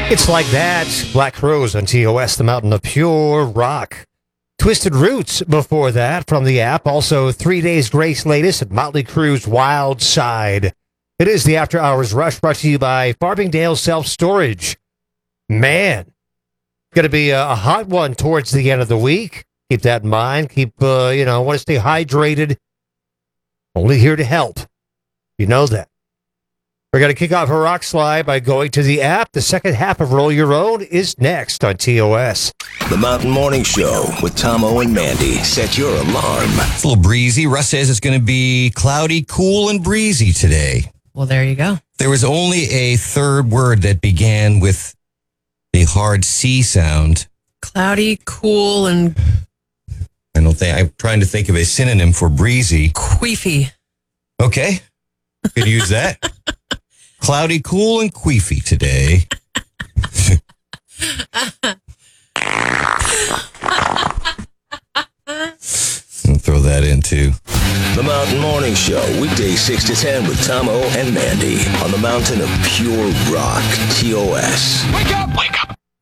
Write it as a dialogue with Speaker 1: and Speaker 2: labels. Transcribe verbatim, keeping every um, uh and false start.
Speaker 1: It's like that. Black Crowes on T O S, the mountain of pure rock. Twisted Roots before that from the app. Also, Three Days Grace latest at Motley Crue's Wild Side. It is the After Hours Rush brought to you by Farmingdale Self Storage. Man, going to be a, a hot one towards the end of the week. Keep that in mind. Keep, uh, you know, want to stay hydrated. Only here to help. You know that. We're going to kick off a rock slide by going to the app. The second half of Roll Your Own is next on T O S.
Speaker 2: The Mountain Morning Show with Tomo and Mandy. Set your alarm.
Speaker 3: It's a little breezy. Russ says it's going to be cloudy, cool, and breezy today.
Speaker 4: Well, there you go.
Speaker 3: There was only a third word that began with a hard C sound.
Speaker 4: Cloudy, cool, and
Speaker 3: I don't think I'm trying to think of a synonym for breezy.
Speaker 4: queefy.
Speaker 3: Okay. Could use that. Cloudy, cool, and queefy today. I'll throw that in too.
Speaker 2: The Mountain Morning Show, weekdays six to ten with Tomo and Mandy on the mountain of pure rock, T O S.
Speaker 5: Wake up! Wake